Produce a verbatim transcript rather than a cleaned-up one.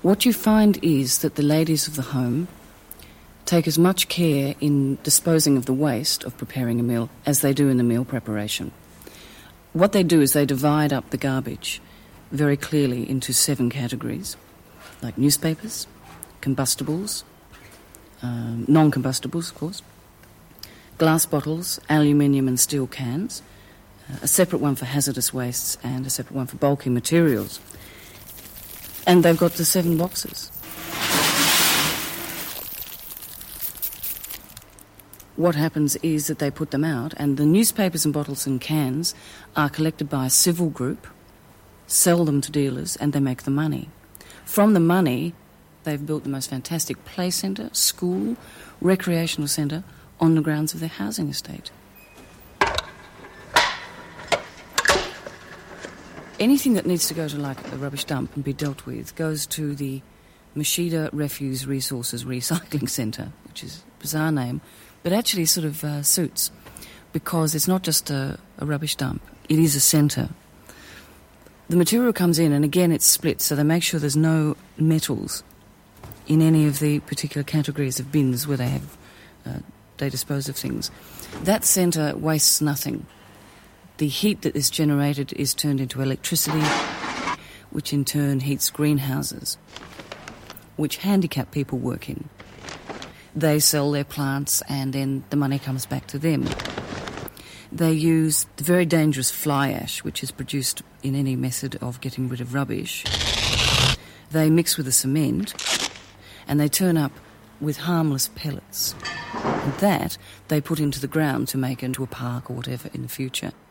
What you find is that the ladies of the home take as much care in disposing of the waste of preparing a meal as they do in the meal preparation. What they do is they divide up the garbage very clearly into seven categories, like newspapers, combustibles, um, non-combustibles, of course, glass bottles, aluminium and steel cans, uh, a separate one for hazardous wastes and a separate one for bulky materials. And they've got the seven boxes. What happens is that they put them out, and the newspapers and bottles and cans are collected by a civil group, sell them to dealers, and they make the money. From the money, they've built the most fantastic play centre, school, recreational centre on the grounds of their housing estate. Anything that needs to go to like a rubbish dump and be dealt with goes to the Mashida Refuse Resources Recycling Centre, which is a bizarre name, but actually sort of uh, suits, because it's not just a, a rubbish dump, it is a centre. The material comes in, and again it's split, so they make sure there's no metals in any of the particular categories of bins where they have uh, they dispose of things. That centre wastes nothing. The heat that is generated is turned into electricity, which in turn heats greenhouses, which handicapped people work in. They sell their plants and then the money comes back to them. They use the very dangerous fly ash, which is produced in any method of getting rid of rubbish. They mix with the cement and they turn up with harmless pellets. And that they put into the ground to make into a park or whatever in the future.